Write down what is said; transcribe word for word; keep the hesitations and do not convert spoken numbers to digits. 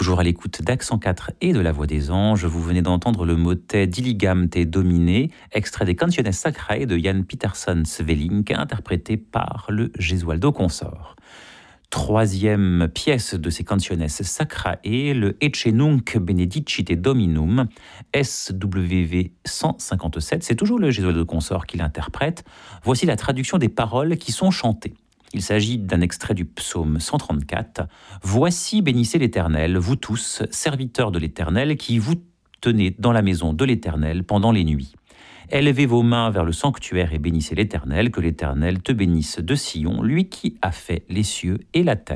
toujours à l'écoute d'Accent quatre et de La Voix des Anges. Vous venez d'entendre le motet Diligam te Domine, extrait des Canciones Sacrae de Jan Pietersson Svelink, interprété par le Gesualdo Consort. Troisième pièce de ces Canciones Sacrae, le Ecce Nunc Benedicite Dominum, S W V cent cinquante-sept. C'est toujours le Gesualdo Consort qui l'interprète. Voici la traduction des paroles qui sont chantées. Il s'agit d'un extrait du psaume cent trente-quatre. « Voici, bénissez l'Éternel, vous tous, serviteurs de l'Éternel, qui vous tenez dans la maison de l'Éternel pendant les nuits. Élevez vos mains vers le sanctuaire et bénissez l'Éternel, que l'Éternel te bénisse de Sion, lui qui a fait les cieux et la terre. »